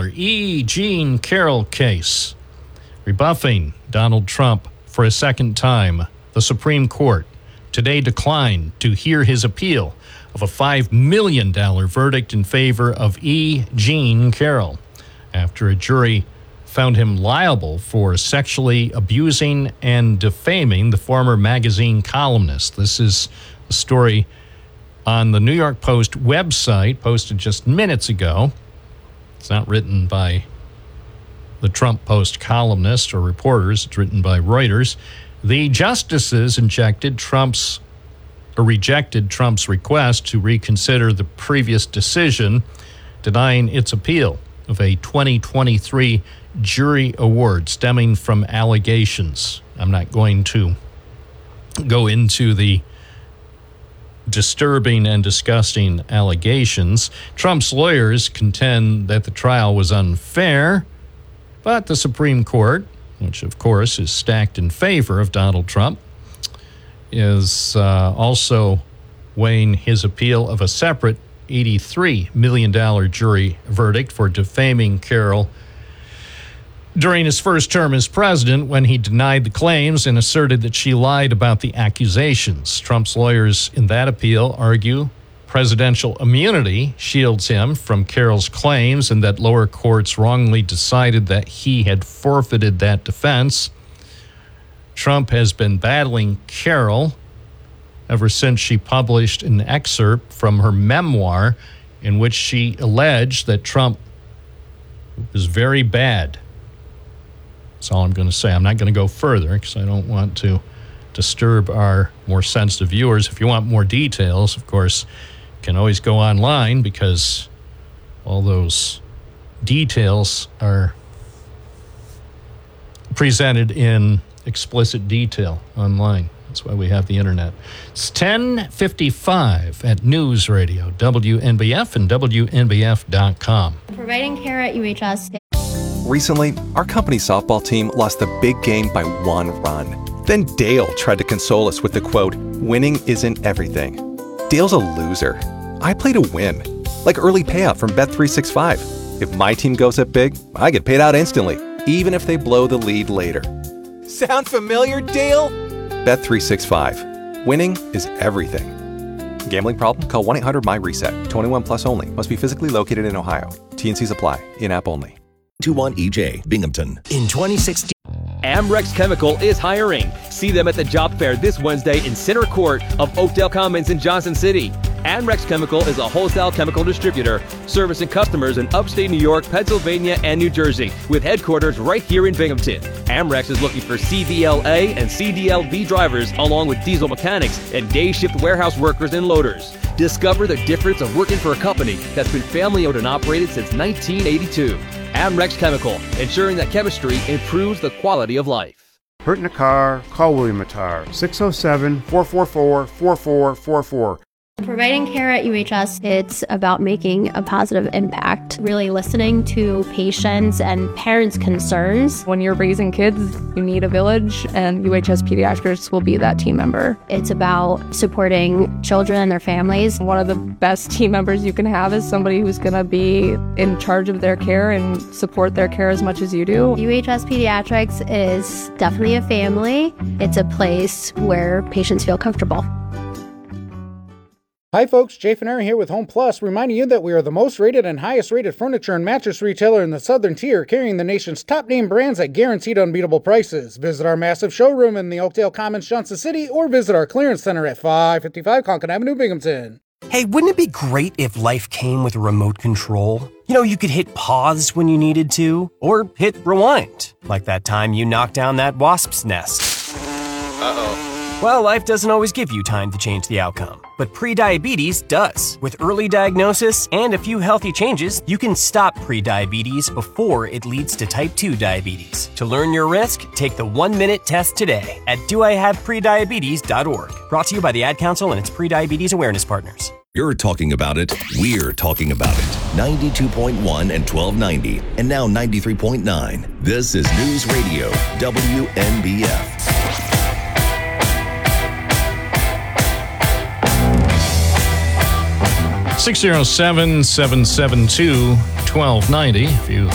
E. Jean Carroll case. Rebuffing Donald Trump for a second time, the Supreme Court today declined to hear his appeal of a $5 million verdict in favor of E. Jean Carroll after a jury found him liable for sexually abusing and defaming the former magazine columnist. This is a story on the New York Post website, posted just minutes ago. It's not written by the Trump Post columnists or reporters. It's written by Reuters. The justices rejected Trump's request to reconsider the previous decision, denying its appeal of a 2023 jury award stemming from allegations. I'm not going to go into the disturbing and disgusting allegations. Trump's lawyers contend that the trial was unfair, but the Supreme Court, which of course is stacked in favor of Donald Trump, is also weighing his appeal of a separate $83 million jury verdict for defaming Carroll during his first term as president, when he denied the claims and asserted that she lied about the accusations. Trump's lawyers in that appeal argue presidential immunity shields him from Carroll's claims and that lower courts wrongly decided that he had forfeited that defense. Trump has been battling Carroll ever since she published an excerpt from her memoir in which she alleged that Trump was very bad. That's all I'm going to say. I'm not going to go further because I don't want to disturb our more sensitive viewers. If you want more details, of course, you can always go online because all those details are presented in explicit detail online. That's why we have the internet. It's 10:55 at News Radio, WNBF and WNBF.com. Providing care at UHS. Recently, our company softball team lost the big game by 1 run. Then Dale tried to console us with the quote, "Winning isn't everything." Dale's a loser. I play to win, like early payout from Bet365. If my team goes up big, I get paid out instantly, even if they blow the lead later. Sound familiar, Dale? Bet365. Winning is everything. Gambling problem? Call 1-800-MY-RESET. 21 plus only. Must be physically located in Ohio. T&Cs apply. In-app only. 21EJ, Binghamton. In 2016. Amrex Chemical is hiring. See them at the job fair this Wednesday in Center Court of Oakdale Commons in Johnson City. Amrex Chemical is a wholesale chemical distributor servicing customers in upstate New York, Pennsylvania, and New Jersey with headquarters right here in Binghamton. Amrex is looking for CDLA and CDLV drivers along with diesel mechanics and day shift warehouse workers and loaders. Discover the difference of working for a company that's been family owned and operated since 1982. Amrex Chemical, ensuring that chemistry improves the quality of life. Hurt in a car? Call William Mattar, 607-444-4444. Providing care at UHS, it's about making a positive impact, really listening to patients and parents' concerns. When you're raising kids, you need a village, and UHS Pediatrics will be that team member. It's about supporting children and their families. One of the best team members you can have is somebody who's going to be in charge of their care and support their care as much as you do. UHS Pediatrics is definitely a family. It's a place where patients feel comfortable. Hi folks, Jay Fineri here with Home Plus, reminding you that we are the most rated and highest rated furniture and mattress retailer in the Southern Tier, carrying the nation's top name brands at guaranteed unbeatable prices. Visit our massive showroom in the Oakdale Commons, Johnson City, or visit our clearance center at 555 Concord Avenue, Binghamton. Hey, wouldn't it be great if life came with a remote control? You know, you could hit pause when you needed to, or hit rewind, like that time you knocked down that wasp's nest. Uh-oh. Well, life doesn't always give you time to change the outcome, but prediabetes does. With early diagnosis and a few healthy changes, you can stop prediabetes before it leads to type 2 diabetes. To learn your risk, take the 1-minute test today at doihaveprediabetes.org. Brought to you by the Ad Council and its prediabetes awareness partners. You're talking about it. We're talking about it. 92.1 and 1290, and now 93.9. This is News Radio, WNBF. 607-772-1290. If you